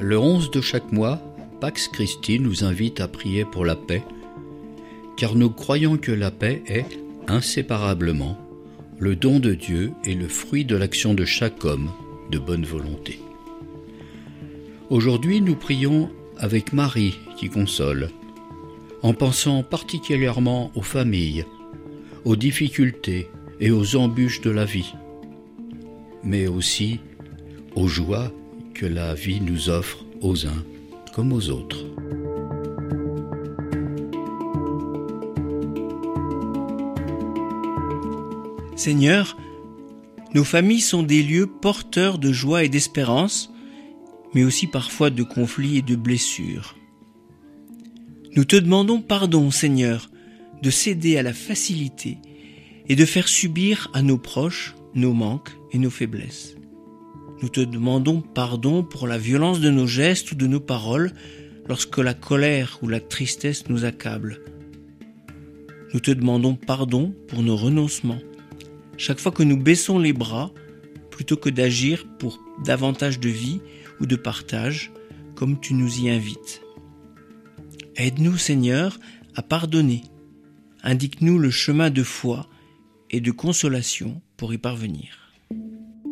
Le 11 de chaque mois, Pax Christi nous invite à prier pour la paix, car nous croyons que la paix est, inséparablement, le don de Dieu et le fruit de l'action de chaque homme de bonne volonté. Aujourd'hui, nous prions avec Marie qui console, en pensant particulièrement aux familles, aux difficultés et aux embûches de la vie, mais aussi aux joies que la vie nous offre aux uns comme aux autres. Seigneur, nos familles sont des lieux porteurs de joie et d'espérance, mais aussi parfois de conflits et de blessures. Nous te demandons pardon, Seigneur, de céder à la facilité et de faire subir à nos proches nos manques et nos faiblesses. Nous te demandons pardon pour la violence de nos gestes ou de nos paroles lorsque la colère ou la tristesse nous accable. Nous te demandons pardon pour nos renoncements, chaque fois que nous baissons les bras plutôt que d'agir pour davantage de vie ou de partage, comme tu nous y invites. Aide-nous, Seigneur, à pardonner. Indique-nous le chemin de foi et de consolation pour y parvenir.